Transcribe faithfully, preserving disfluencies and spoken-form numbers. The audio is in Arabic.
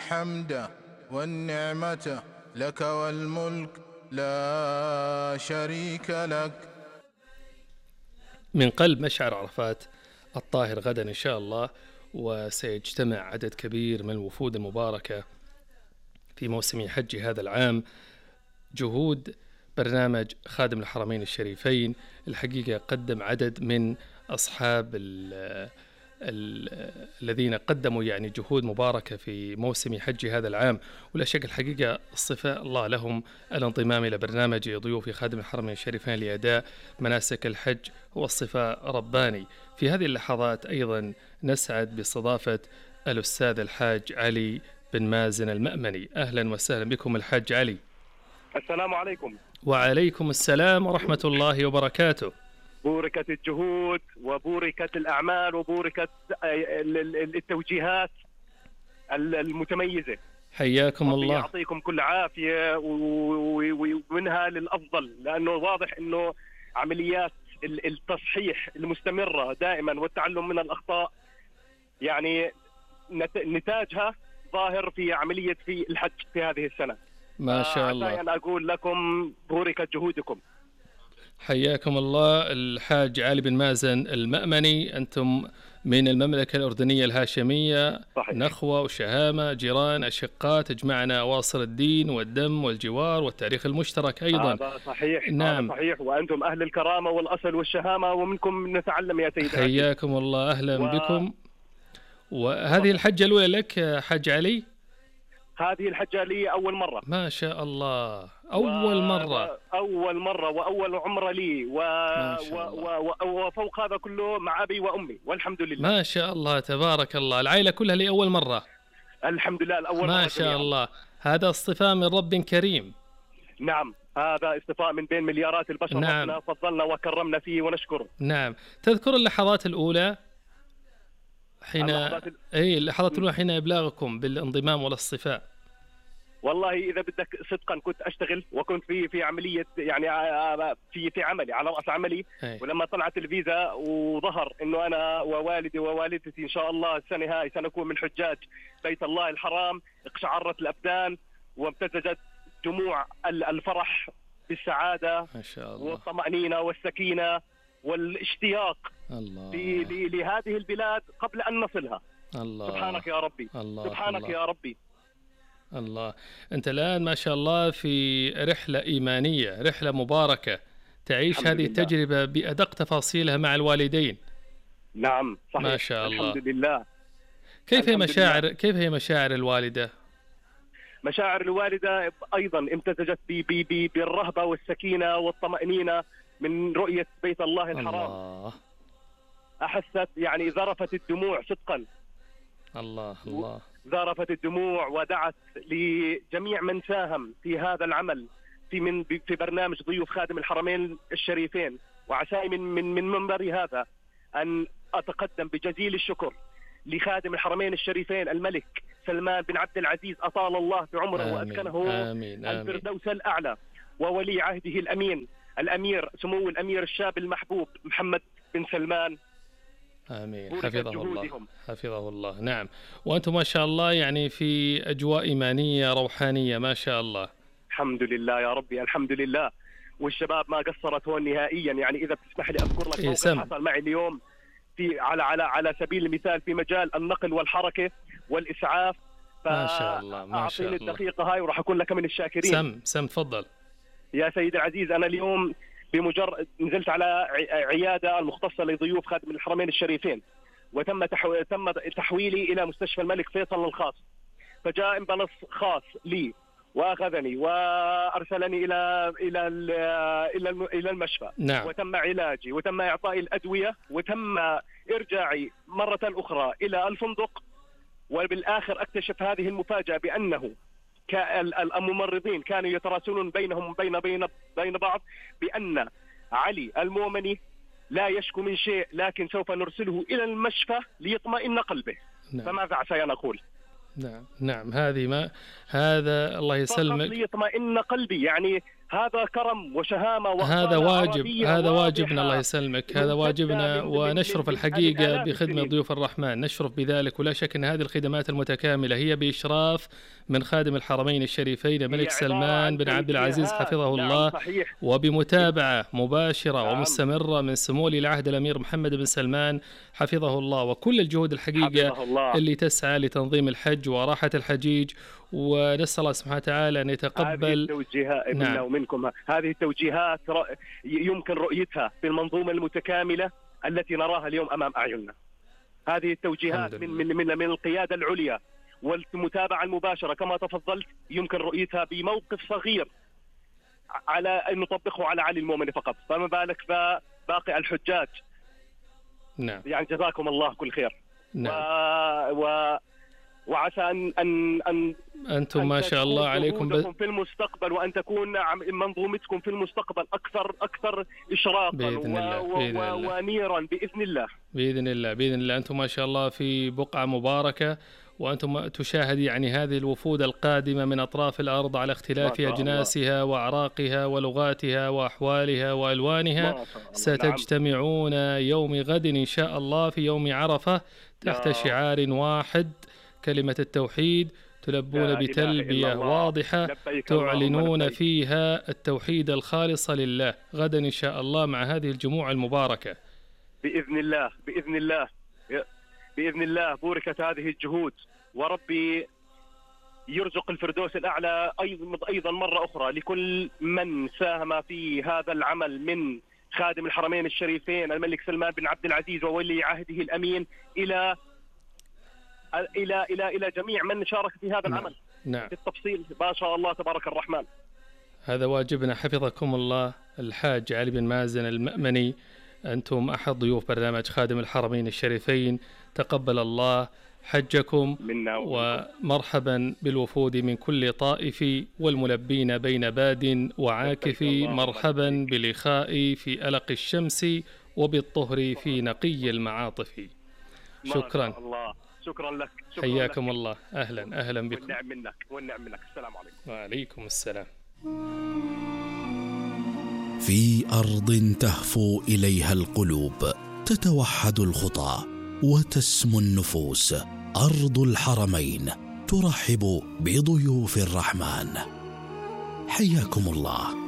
الحمد والنعمة لك والملك لا شريك لك. من قلب مشعر عرفات الطاهر غدا إن شاء الله، وسيجتمع عدد كبير من الوفود المباركة في موسم حج هذا العام. جهود برنامج خادم الحرمين الشريفين الحقيقة قدم عدد من أصحاب ال ال الذين قدموا يعني جهود مباركة في موسم حج هذا العام، ولا شك الحقيقة الصفاء الله لهم الانضمام إلى برنامج ضيوف خادم الحرمين الشريفين لأداء مناسك الحج هو الصفاء رباني. في هذه اللحظات أيضا نسعد باستضافة الأستاذ الحاج علي بن مازن المأمني. أهلا وسهلا بكم الحاج علي. السلام عليكم. وعليكم السلام ورحمة الله وبركاته. بوركت الجهود وبوركت الأعمال وبوركت التوجيهات المتميزة. حياكم الله. يعطيكم كل عافية ومنها للأفضل، لأنه واضح أنه عمليات التصحيح المستمرة دائما والتعلم من الأخطاء يعني نتاجها ظاهر في عملية في الحج في هذه السنة. ما شاء الله. أنا أقول لكم بوركت جهودكم. حياكم الله الحاج علي بن مازن المأمني. أنتم من المملكة الأردنية الهاشمية. صحيح. نخوة وشهامة، جيران أشقاء، تجمعنا أواصر الدين والدم والجوار والتاريخ المشترك أيضا. هذا صحيح. نعم. هذا صحيح، وأنتم أهل الكرامة والأصل والشهامة ومنكم نتعلم يا سيدي. حياكم الله. أهلا و... بكم. وهذه الحجة الأولى لك حج علي؟ هذه الحجة لي أول مرة. ما شاء الله. أول و... مرة. أول مرة وأول عمرة لي و... و... و... و... وفوق هذا كله مع أبي وأمي والحمد لله. ما شاء الله تبارك الله. العائلة كلها لي أول مرة. الحمد لله الأول ما مرة. شاء جميعا. الله. هذا اصطفاء من رب كريم. نعم، هذا اصطفاء من بين مليارات البشر. نعم. ربنا فضلنا وكرمنا فيه ونشكره. نعم. تذكر اللحظات الأولى حين اللحظات ال... أي اللحظات الأولى حين إبلاغكم بالانضمام والاصطفاء؟ والله إذا بدك صدقا كنت أشتغل وكنت في في عملية يعني في في عملي على رأس عملي. أي. ولما طلعت الفيزا وظهر إنه أنا ووالدي ووالدتي إن شاء الله السنة هاي سنكون من حجاج بيت الله الحرام، اقشعرت الأبدان وامتزجت دموع الفرح بالسعادة ما شاء الله والطمأنينة والسكينة والاشتياق الله لهذه البلاد قبل أن نصلها. الله. سبحانك يا ربي. الله. سبحانك الله. يا ربي. الله. أنت الآن ما شاء الله في رحلة إيمانية، رحلة مباركة، تعيش هذه التجربة بأدق تفاصيلها مع الوالدين. نعم صحيح. ما شاء الله. الحمد لله. كيف هي مشاعر لله. كيف هي مشاعر الوالدة؟ مشاعر الوالدة أيضا امتزجت بي بي بي بالرهبة والسكينة والطمأنينة من رؤية بيت الله الحرام. الله. أحست يعني ذرفت الدموع صدقا. الله الله. ذرفت الدموع ودعت لجميع من ساهم في هذا العمل في من في برنامج ضيوف خادم الحرمين الشريفين. وعساي من من من منبري هذا أن أتقدم بجزيل الشكر لخادم الحرمين الشريفين الملك سلمان بن عبد العزيز أطال الله في عمره آمين. وأسكنه آمين. الفردوس الأعلى، وولي عهده الأمين الأمير سمو الأمير الشاب المحبوب محمد بن سلمان. آمين. حفظه الله. حفظه الله. نعم. وأنتم ما شاء الله يعني في أجواء إيمانية روحانية ما شاء الله. الحمد لله يا ربي. الحمد لله. والشباب ما قصرت هون نهائيا. يعني إذا بتسمح لي أذكر لك موقف إيه حصل معي اليوم في على على على سبيل المثال في مجال النقل والحركة والإسعاف. ما شاء الله. ما شاء الله. الدقيقة هاي وراح أكون لك من الشاكرين. سم سم تفضل يا سيدي العزيز. أنا اليوم بمجرد نزلت على عيادة المختصة لضيوف خادم الحرمين الشريفين، وتم تحو... تم تحويلي إلى مستشفى الملك فيصل الخاص. فجاء امبلس خاص لي وأخذني وأرسلني إلى إلى إلى إلى المشفى. نعم. وتم علاجي وتم إعطائي الأدوية وتم إرجاعي مرة أخرى إلى الفندق. وبالآخر أكتشف هذه المفاجأة بأنه الممرضين كانوا يتراسلون بينهم بين بين بين بعض بأن علي المؤمني لا يشكو من شيء، لكن سوف نرسله إلى المشفى ليطمئن قلبه. نعم. فماذا عسى أن أقول؟ نعم نعم. هذه ما هذا الله يسلمك. ليطمئن قلبي. يعني هذا كرم وشهامة هذا واجب، هذا واضحة واجبنا الله يسلمك، هذا واجبنا، ونشرف الحقيقة بخدمة ضيوف الرحمن، نشرف بذلك، ولا شك أن هذه الخدمات المتكاملة هي بإشراف من خادم الحرمين الشريفين الملك سلمان بن عبد العزيز حفظه الله، وبمتابعة مباشرة ومستمرة من سمو ولي العهد الأمير محمد بن سلمان حفظه الله، وكل الجهود الحقيقة اللي تسعى لتنظيم الحج وراحة الحجيج، ونسأل الله سبحانه وتعالى أن يتقبل هذه التوجيهات منا نعم. ومنكم. هذه التوجيهات يمكن رؤيتها في المنظومة المتكاملة التي نراها اليوم أمام أعيننا. هذه التوجيهات من من من من القيادة العليا والمتابعة المباشرة كما تفضلت، يمكن رؤيتها بموقف صغير على أن نطبقه على علي المؤمن فقط، فما بالك باقي الحجاج. نعم. يعني جزاكم الله كل خير. نعم. و... و... وعسى أن أن أن أنتم ما شاء الله عليكم ب... في المستقبل، وأن تكون منظومتكم في المستقبل أكثر أكثر إشراقا بإذن الله. و... بإذن و... الله. ونيرا بإذن الله. بإذن الله بإذن الله. أنتم ما شاء الله في بقعة مباركة، وأنتم تشاهد يعني هذه الوفود القادمة من أطراف الأرض على اختلاف أجناسها وأعراقها ولغاتها وأحوالها وألوانها، ستجتمعون يوم غد إن شاء الله في يوم عرفة تحت شعار واحد، كلمة التوحيد، تلبون بتلبية واضحة تعلنون فيها التوحيد الخالص لله غدا إن شاء الله مع هذه الجموع المباركة بإذن الله. بإذن الله بإذن الله. بوركت هذه الجهود، وربي يرزق الفردوس الأعلى أيضا مرة أخرى لكل من ساهم في هذا العمل من خادم الحرمين الشريفين الملك سلمان بن عبد العزيز وولي عهده الأمين إلى إلى إلى إلى جميع من شارك في هذا العمل. نعم. في التفصيل ما شاء الله تبارك الرحمن. هذا واجبنا حفظكم الله. الحاج علي بن مازن المأمني، أنتم أحد ضيوف برنامج خادم الحرمين الشريفين، تقبل الله حجكم، ومرحبا بالوفود من كل طائف والملبين بين باد وعاكف، مرحبا بالإخاء في ألق الشمس وبالطهر في نقي المعاطف. شكرا. الله. شكرا لك. شكرا حياكم لك. الله. أهلا أهلا بكم. والنعم منك والنعم منك. السلام عليكم. وعليكم السلام. في أرض تهفو إليها القلوب، تتوحد الخطى وتسمو النفوس، أرض الحرمين ترحب بضيوف الرحمن. حياكم الله.